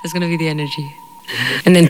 That's going to be the energy. And then...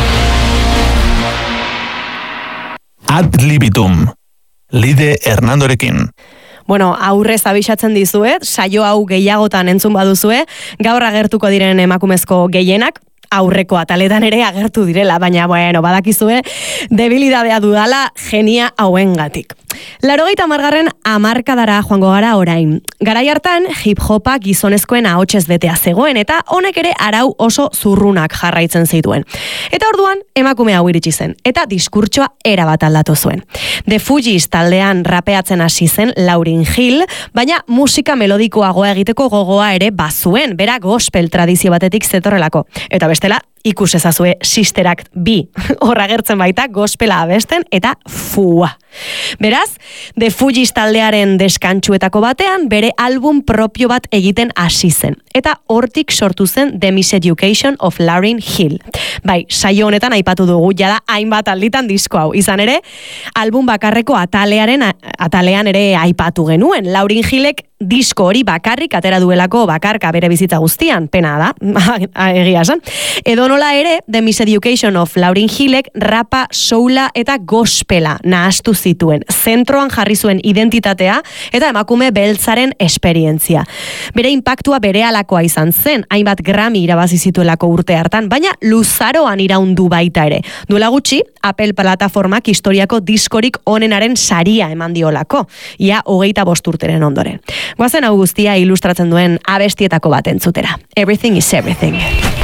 Ad libitum. Lide Hernandorekin. Bueno, aurrez abisatzen dizuet, saio hau gehiagotan entzun baduzue, gaur agertuko diren emakumezko gehienak, aurreko ataletan ere agertu direla, baina bueno, badakizue, debilidadea dudala genia hauengatik. 80. hamarkadara joango gara orain. Garai hartan, hip-hopa gizonezkoen ahotsez betea zegoen, eta honek ere arau oso zurrunak jarraitzen zituen. Eta orduan, emakume hau iritsi zen, eta diskurtsoa erabat aldatu zuen. The Fugees taldean rapeatzen hasi zen Lauryn Hill, baina musika melodikoagoa egiteko gogoa ere bazuen, bera gospel tradizio batetik zetorrelako. Eta bestela, ikus ezazue Sisterak 2 horra gertzen baita gospela abesten eta fua. Beraz, The Fugees taldearen deskantsuetako batean bere album propio bat egiten hasi zen. Eta hortik sortu zen The Miseducation of Lauryn Hill. Bai, saio honetan aipatu dugu jada hainbat alditan disko hau. Izan ere, album bakarreko atalean ere aipatu genuen. Lauryn Hillek disko hori bakarrik atera duelako bakarka bere bizitza guztian, pena da, egia esan. Edo nola ere, The Miseducation of Lauryn Hillek rapa, soula eta gospela nahastu zituen. Zentroan jarri zuen identitatea eta emakume beltzaren esperientzia. Bere inpaktua berehalakoa izan zen, hainbat Grammy irabazi zituelako urte hartan, baina luzaroan iraundu baita ere. Duela gutxi, Apple plataformak historiako diskorik onenaren saria eman diolako, ia 25 urteren ondoren. Goazen hau guztia ilustratzen duen abestietako bat entzutera. Everything is everything.